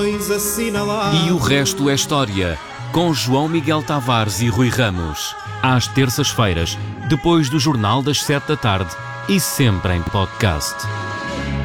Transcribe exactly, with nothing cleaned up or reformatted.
dois assinalados. E o resto é história, com João Miguel Tavares e Rui Ramos. Às terças-feiras, depois do Jornal das Sete da Tarde e sempre em podcast.